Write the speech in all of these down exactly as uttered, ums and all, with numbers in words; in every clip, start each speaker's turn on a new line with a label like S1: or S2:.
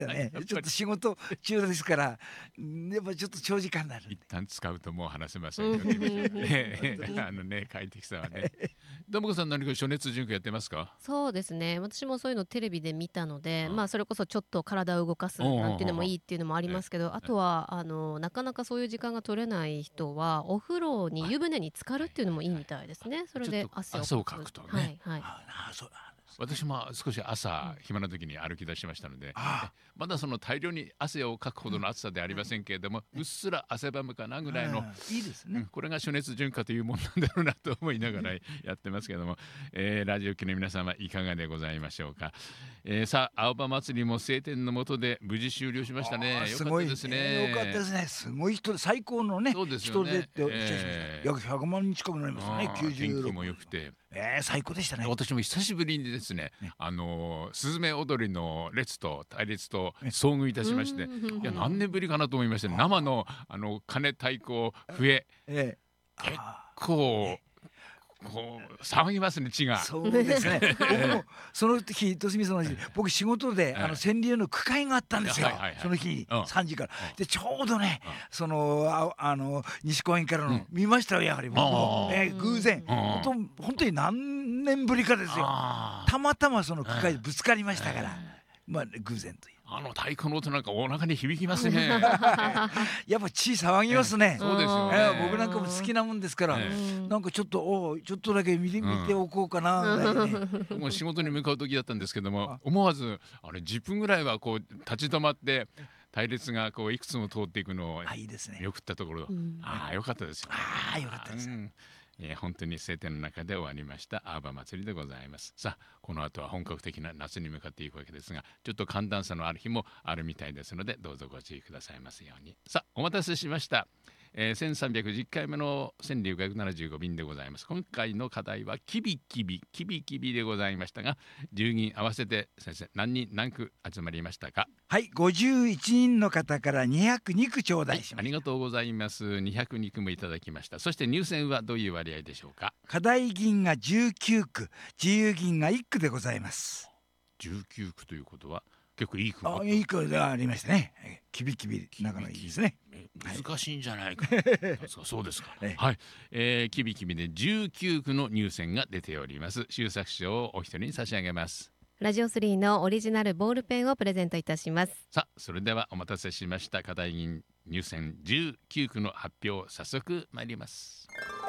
S1: ね、ちょっと仕事中ですから、やっぱちょっと長時間になるんで。
S2: 一旦使うともう話せませんよね。ねあのね快適さはね。ともこさん何か暑熱順化やってますか？
S3: そうですね。私もそういうのテレビで見たので、
S2: うん
S3: まあそれこそちょっと体を動かす
S2: おう
S3: なんていうのも
S2: おうおうおう
S3: いいっていうのもあり
S2: え
S3: ますけど、あ
S2: え
S3: とはあのなかなかそういう時間が取れない人はお風呂に
S2: はい
S3: 湯船に浸かるっていうのもいいみたいですね。それで
S2: ちょっと
S3: 汗を
S2: 汗を
S3: かく。
S2: かくとね
S3: はいはい。
S1: ああ、そうなんですね。
S2: 私も少し朝暇な時に歩き出しましたので、
S1: あ
S2: まだその大量に汗をかくほどの暑さではありませんけれども、うっすら汗ばむかなぐらいの、
S1: あ、いいですね。
S2: うんこれが暑熱順化というもんなんだろうなと思いながらやってますけども、えーラジオ機の皆様いかがでございましょうか。えーさあ青葉祭りも晴天の下で無事終了しましたね。
S1: ああ、
S2: よかった
S1: すごい
S2: ですね。
S1: ね。よかったですね。すごい人で、最高のね、
S2: そうですよね
S1: 人出っておっしゃいました。
S2: ええ
S1: 約ひゃくまん人近くなりましたね。
S2: あー
S1: きゅうじゅうろく。
S2: 天気も良くて、
S1: ええ、最高でしたね。
S2: 私も久しぶりにですね、
S1: ね
S2: あのースズメ踊りの列と隊列と
S1: え
S2: 遭遇いたしまして、
S3: うん
S2: いや何年ぶりかなと思いまして、生のあの鐘太鼓笛
S1: ええ。
S2: 結
S1: あ
S2: 構こう騒ぎますね血が。
S1: あ、そうですね。僕もその日、とすみその日、僕仕事で
S2: え
S1: あの川柳の句会があったんですよ
S2: はいはいはい。
S1: その日
S2: うん
S1: さんじから
S2: うん。
S1: でちょうどね、そのああの西公園からの
S2: うん
S1: 見ましたよやはり僕も。
S2: あー
S1: ええ、偶然。
S2: うん
S1: 本当本当に何年ぶりかですよ。
S2: あ
S1: たまたまその区会でぶつかりましたから、
S2: え
S1: まあ偶然という。
S2: あの太鼓の音なんかお腹に響きますね。
S1: やっぱ血騒ぎますね。
S2: そうですよね
S1: ええ僕なんかも好きなもんですから、
S2: ええ
S1: なんかちょっとおうちょっとだけ見て見ておこうかなぐらいね。
S2: もう仕事に向かう時だったんですけども、思わずあれじゅっぷんぐらいはこう立ち止まって隊列がこういくつも通っていくのを
S1: あ、いいですね。
S2: 見送ったところ、
S3: うん
S2: ああよかったですよね。
S1: ああ、よかったです。
S2: うんえー本当に晴天の中で終わりました青葉祭りでございます。さあこの後は本格的な夏に向かっていくわけですが、ちょっと寒暖差のある日もあるみたいですので、どうぞご注意くださいますように。さあお待たせしました、えー、せんさんびゃくじゅっかいめの川柳ごひゃくななじゅうご便でございます。今回の課題はキビキビキビキビでございましたが、じゅうにん合わせて先生何人何句集まりましたか？
S1: はい、ごじゅういちにんの方からにひゃくに句頂
S2: はい
S1: 戴しました。
S2: ありがとうございます。にひゃくに句もいただきました。そして入選はどういう割合でしょうか？
S1: 課題銀がじゅうきゅう句、自由銀がいっ句でございます。
S2: じゅうきゅう句ということは結構いい句があっ
S1: あ、
S2: た。
S1: いい句でありましたね。えキビキビ仲のいいですね。
S2: え難しいんじゃないか。そうそうですか。
S1: ええ
S2: はい、えー、キビキビでじゅうきゅう句の入選が出ております。修作賞をお一人に差し上げます。
S3: ラジオスリーのオリジナルボールペンをプレゼントいたします。
S2: さあそれではお待たせしました。課題銀入選じゅうきゅう句の発表、早速参ります。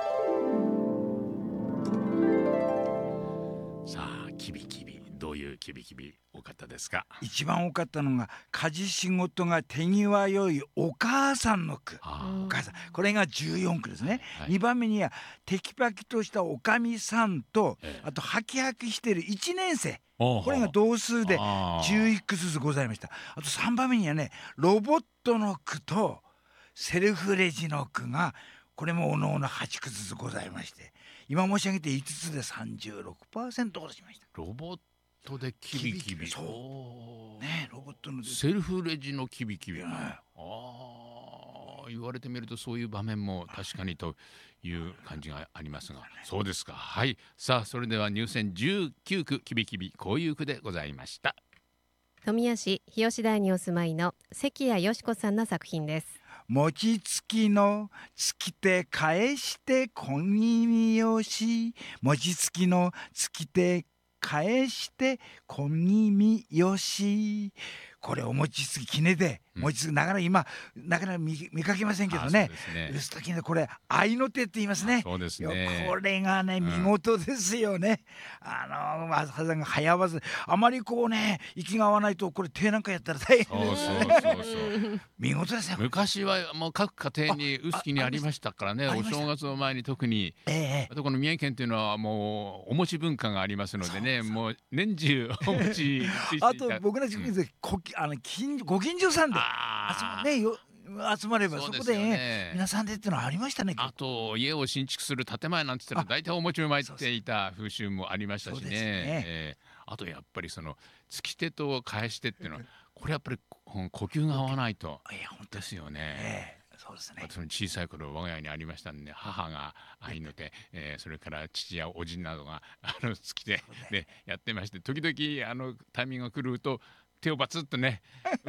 S2: さあキビキビどういうキビキビ多かったですか？
S1: 一番多かったのが家事仕事が手際よいお母さんの句。
S2: あ
S1: お母さん、これがじゅうよん句ですね。
S2: はい
S1: にばんめにはテキパキとしたおかみさんと、
S2: ええ
S1: あとハキハキしてるいちねん生、
S2: こ
S1: これが同数でじゅういっ句ずつございました。あとさんばんめにはねロボットの句とセルフレジの句がこれもおのおのはち句ずつございまして、今申し上げていつつで さんじゅうろくパーセント 落ちました。
S2: ロボットでキビキビ
S1: キビキビそう
S2: おー
S1: ね、ロボットの
S2: セルフレジのキビキビ、
S1: いや
S2: ああ言われてみるとそういう場面も確かにという感じがありますが、そうですか。はい、さあそれでは入選じゅうきゅう句キビキビこういう句でございました。
S3: 富谷市日吉台にお住まいの関谷よし子さんの作品です。
S1: 餅つきのつき手返してこぎみよし、餅つきのつき手返してこぎみよし。これお餅つききねで
S2: うん
S1: 餅つきなかなか今なかなか 見, 見かけませんけどね。
S2: あそうですね。
S1: 薄時ねこれ愛の手って言いますね。
S2: そうです
S1: いや
S2: ね。
S1: これがね
S2: うん
S1: 見事ですよね。あのわざわざが早わずあまりこうね息が合わないとこれ手なんかやったら大
S2: そう
S1: 変
S2: そうそうそう
S1: 見事ですよ。
S2: 昔はもう各家庭に臼杵にありましたからね。お
S1: あありました
S2: 正月の前に特に。
S1: ええええ
S2: あとこの三重県というのはもうお餅文化がありますのでね、もう年中お餅ついていた。
S1: あと僕ら地区でこきあの近ご近所さんで
S2: あー
S1: 集まねよ集まれば
S2: そ
S1: そうこ
S2: ですよね
S1: でね皆さんでってのはありましたね。
S2: あと家を新築する建前なんて言ったら大体お餅を巻いていた風習もありましたしね。
S1: そうですね
S2: えーあとやっぱりその突き手と返し手っていうのはこれやっぱりこ呼吸が合わないと
S1: いや本当
S2: ですよね。
S1: ええそうですね。
S2: その小さい頃我が家にありましたんで、母が愛の手、えーそれから父や叔父などがあの好きででやってまして、時々あのタイミングが来ると手をバツッとね